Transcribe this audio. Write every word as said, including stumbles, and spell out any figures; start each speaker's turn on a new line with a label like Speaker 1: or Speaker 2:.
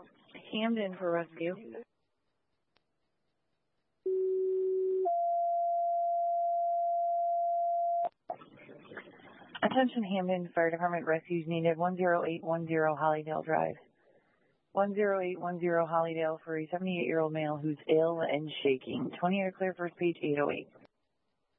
Speaker 1: Hamden for rescue. Attention Hamden Fire Department, rescues needed. one zero eight one zero Hollydale Drive. one zero eight one zero Hollydale for a seventy-eight-year-old male who's ill and shaking. twenty-year clear, first page eight oh eight.